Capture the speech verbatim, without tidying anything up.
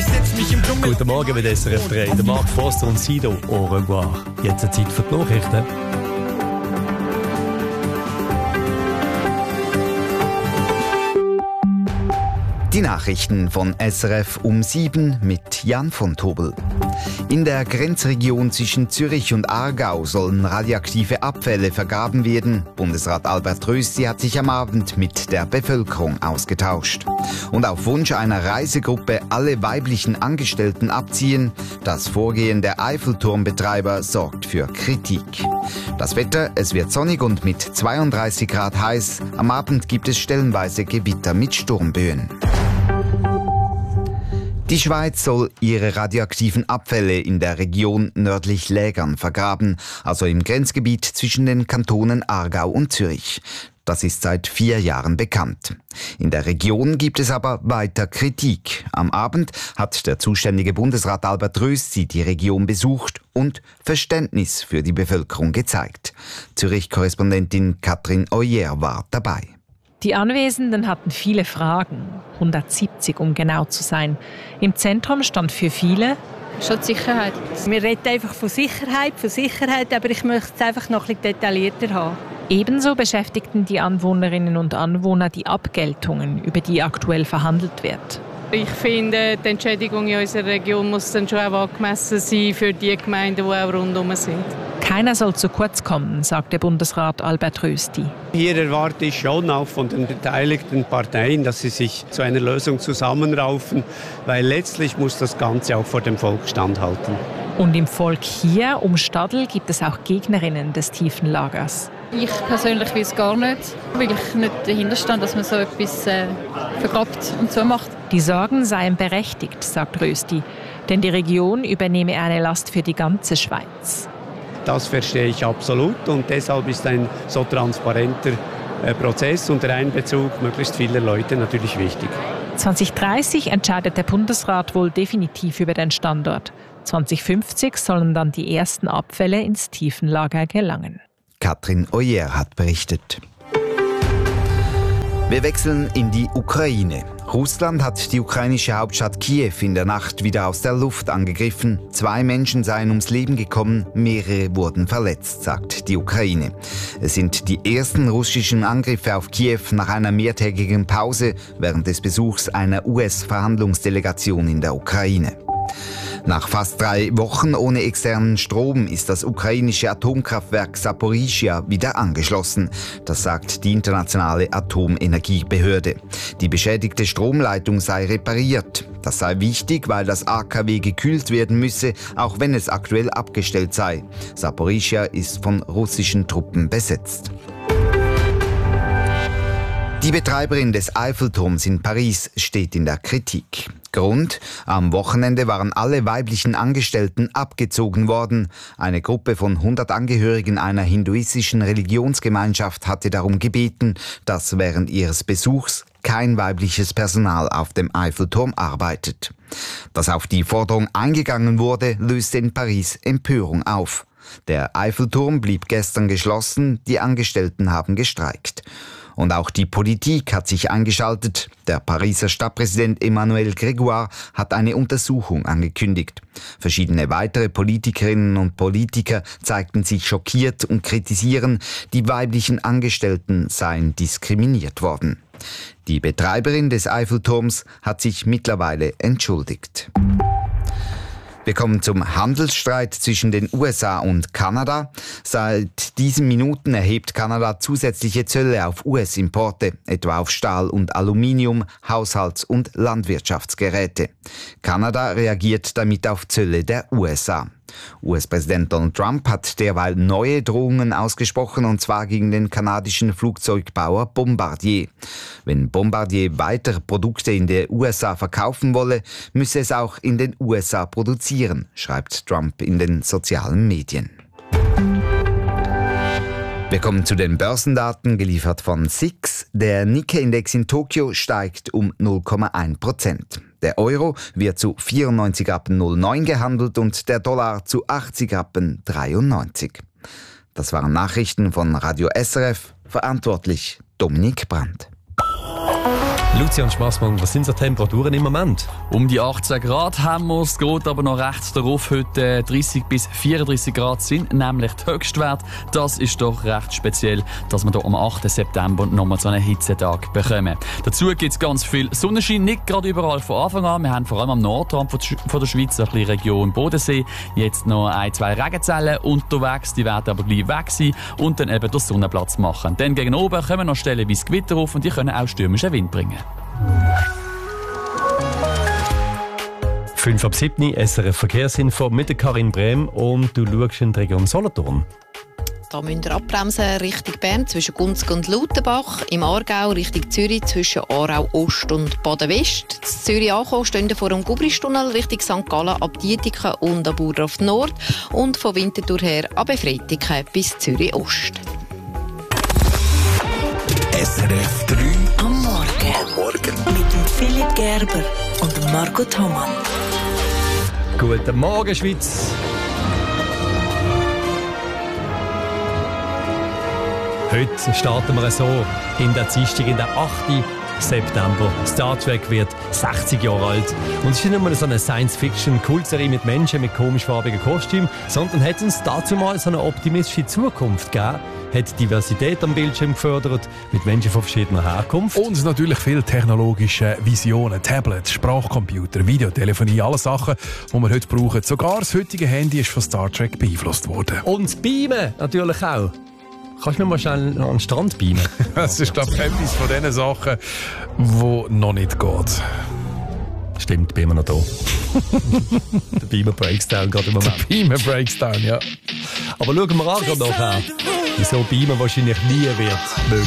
ich setz mich im Dschungel. Guten Morgen mit S R F drei. Der Marc Forster und Sido. Au revoir. Jetzt eine Zeit für die Nachrichten. Die Nachrichten von S R F um sieben mit Jan von Tobel. In der Grenzregion zwischen Zürich und Aargau sollen radioaktive Abfälle vergraben werden. Bundesrat Albert Rösti hat sich am Abend mit der Bevölkerung ausgetauscht. Und auf Wunsch einer Reisegruppe alle weiblichen Angestellten abziehen. Das Vorgehen der Eiffelturmbetreiber sorgt für Kritik. Das Wetter, es wird sonnig und mit zweiunddreißig Grad heiß. Am Abend gibt es stellenweise Gewitter mit Sturmböen. Die Schweiz soll ihre radioaktiven Abfälle in der Region nördlich Lägern vergraben, also im Grenzgebiet zwischen den Kantonen Aargau und Zürich. Das ist seit vier Jahren bekannt. In der Region gibt es aber weiter Kritik. Am Abend hat der zuständige Bundesrat Albert Rösti die Region besucht und Verständnis für die Bevölkerung gezeigt. Zürich-Korrespondentin Katrin Oyer war dabei. Die Anwesenden hatten viele Fragen, hundertsiebzig um genau zu sein. Im Zentrum stand für viele schon die Sicherheit. Wir reden einfach von Sicherheit, von Sicherheit, aber ich möchte es einfach noch ein bisschen detaillierter haben. Ebenso beschäftigten die Anwohnerinnen und Anwohner die Abgeltungen, über die aktuell verhandelt wird. Ich finde, die Entschädigung in unserer Region muss dann schon auch angemessen sein für die Gemeinden, die auch rundherum sind. Keiner soll zu kurz kommen, sagte Bundesrat Albert Rösti. Hier erwarte ich schon auch von den beteiligten Parteien, dass sie sich zu einer Lösung zusammenraufen, weil letztlich muss das Ganze auch vor dem Volk standhalten. Und im Volk hier um Stadl gibt es auch Gegnerinnen des Tiefenlagers. Ich persönlich will es gar nicht, weil ich nicht dahinter stand, dass man so etwas äh, vergrabt und so macht. Die Sorgen seien berechtigt, sagt Rösti, denn die Region übernehme eine Last für die ganze Schweiz. Das verstehe ich absolut und deshalb ist ein so transparenter äh, Prozess und der Einbezug möglichst vieler Leute natürlich wichtig. zwanzig dreißig entscheidet der Bundesrat wohl definitiv über den Standort. zwanzig fünfzig sollen dann die ersten Abfälle ins Tiefenlager gelangen. Katrin Oyer hat berichtet. Wir wechseln in die Ukraine. Russland hat die ukrainische Hauptstadt Kiew in der Nacht wieder aus der Luft angegriffen. Zwei Menschen seien ums Leben gekommen, mehrere wurden verletzt, sagt die Ukraine. Es sind die ersten russischen Angriffe auf Kiew nach einer mehrtägigen Pause während des Besuchs einer U S-Verhandlungsdelegation in der Ukraine. Nach fast drei Wochen ohne externen Strom ist das ukrainische Atomkraftwerk Saporischschja wieder angeschlossen. Das sagt die internationale Atomenergiebehörde. Die beschädigte Stromleitung sei repariert. Das sei wichtig, weil das A K W gekühlt werden müsse, auch wenn es aktuell abgestellt sei. Saporischschja ist von russischen Truppen besetzt. Die Betreiberin des Eiffelturms in Paris steht in der Kritik. Grund: Am Wochenende waren alle weiblichen Angestellten abgezogen worden. Eine Gruppe von hundert Angehörigen einer hinduistischen Religionsgemeinschaft hatte darum gebeten, dass während ihres Besuchs kein weibliches Personal auf dem Eiffelturm arbeitet. Dass auf die Forderung eingegangen wurde, löste in Paris Empörung auf. Der Eiffelturm blieb gestern geschlossen, die Angestellten haben gestreikt. Und auch die Politik hat sich eingeschaltet. Der Pariser Stadtpräsident Emmanuel Grégoire hat eine Untersuchung angekündigt. Verschiedene weitere Politikerinnen und Politiker zeigten sich schockiert und kritisieren, die weiblichen Angestellten seien diskriminiert worden. Die Betreiberin des Eiffelturms hat sich mittlerweile entschuldigt. Wir kommen zum Handelsstreit zwischen den U S A und Kanada. Seit diesen Minuten erhebt Kanada zusätzliche Zölle auf U S-Importe, etwa auf Stahl und Aluminium, Haushalts- und Landwirtschaftsgeräte. Kanada reagiert damit auf Zölle der U S A. U S-Präsident Donald Trump hat derweil neue Drohungen ausgesprochen, und zwar gegen den kanadischen Flugzeugbauer Bombardier. Wenn Bombardier weitere Produkte in der U S A verkaufen wolle, müsse es auch in den U S A produzieren, schreibt Trump in den sozialen Medien. Wir kommen zu den Börsendaten, geliefert von S I X. Der Nikkei-Index in Tokio steigt um null Komma eins Prozent. Der Euro wird zu vierundneunzig Rappen null neun gehandelt und der Dollar zu achtzig Rappen dreiundneunzig. Das waren Nachrichten von Radio S R F, verantwortlich Dominik Brandt. Lucian Schmassmann, was sind so Temperaturen im Moment? Um die achtzehn Grad haben wir es, geht aber noch rechts darauf. Heute dreißig bis vierunddreißig Grad sind nämlich die Höchstwerte. Das ist doch recht speziell, dass wir hier am achten September nochmal so einen Hitzetag bekommen. Dazu gibt es ganz viel Sonnenschein, nicht gerade überall von Anfang an. Wir haben vor allem am Nordrand von der Schweiz, ein bisschen Region Bodensee, jetzt noch ein, zwei Regenzellen unterwegs. Die werden aber gleich weg sein und dann eben den Sonnenplatz machen. Dann gegen oben kommen noch Stellen wie das Gewitter auf und die können auch stürmischen Wind bringen. fünf ab sieben, S R F Verkehrsinfo mit der Karin Brehm und du schaust in die Region Solothurn. Da müsst ihr abbremsen Richtung Bern zwischen Gunzig und Lautenbach. Im Aargau Richtung Zürich zwischen Aarau Ost und Baden West. In Zürich ankommen stehen vor dem Gubristunnel Richtung Sankt Gallen ab Dietiken und ab Burdorf Nord und von Winterthur her ab Efretiken bis Zürich Ost. S R F drei am Morgen. Am Morgen. Mit dem Philipp Gerber und dem Marco Thomann. Guten Morgen, Schweiz. Heute starten wir so in der Dienstag, in der achten September. Star Trek wird sechzig Jahre alt. Und es ist nicht nur so eine Science-Fiction-Kultserie mit Menschen mit komischfarbigen Kostümen, sondern hat uns dazu mal so eine optimistische Zukunft gegeben, hat Diversität am Bildschirm gefördert, mit Menschen von verschiedener Herkunft. Und natürlich viele technologische Visionen, Tablets, Sprachcomputer, Videotelefonie, alle Sachen, die wir heute brauchen. Sogar das heutige Handy ist von Star Trek beeinflusst worden. Und das Beamen natürlich auch. Kannst du mir mal schnell an den Strand beamen? Das ist, glaube ich, etwas von diesen Sachen, die noch nicht geht. Stimmt, bin immer noch da. Der Beamer breaks down gerade im Moment. Der Beamer breaks down, ja. Aber schauen wir an gerade nachher, wieso Beamer wahrscheinlich nie wird möglich.